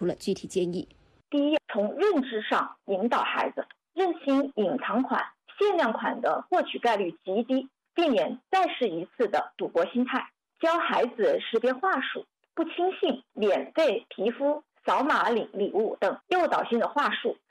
了具体建议。 第一，从认知上引导孩子认清隐藏款、限量款的获取概率极低，避免再试一次的赌博心态，教孩子识别话术，不轻信免费皮肤、扫码领礼物等诱导性的话术，